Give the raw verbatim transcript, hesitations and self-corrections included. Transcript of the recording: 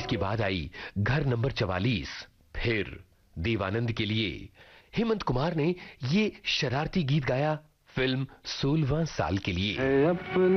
के बाद आई घर नंबर चवालीस। फिर देवानंद के लिए हेमंत कुमार ने ये शरारती गीत गाया फिल्म सोलहवां साल के लिए।